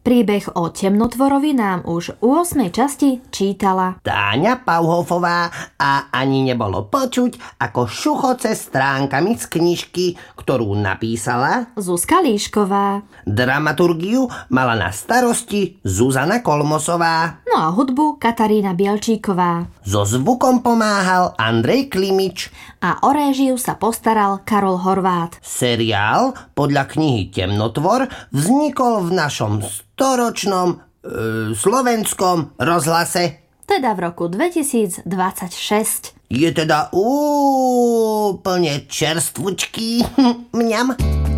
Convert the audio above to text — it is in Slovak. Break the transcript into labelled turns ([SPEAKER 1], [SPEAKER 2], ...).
[SPEAKER 1] Príbeh o Temnotvorovi nám už u 8. časti čítala
[SPEAKER 2] Táňa Pauhofová a ani nebolo počuť, ako šuchoce stránkami z knižky, ktorú napísala
[SPEAKER 1] Zuzka Líšková.
[SPEAKER 2] Dramaturgiu mala na starosti Zuzana Kolmosová.
[SPEAKER 1] No a hudbu Katarína Bielčíková.
[SPEAKER 2] So zvukom pomáhal Andrej Klimič.
[SPEAKER 1] A o réžiu sa postaral Karol Horvát.
[SPEAKER 2] Seriál podľa knihy Temnotvor vznikol v našom storočnom slovenskom rozhlase.
[SPEAKER 1] Teda v roku 2026.
[SPEAKER 2] Je teda úplne čerstvučký. Mňam.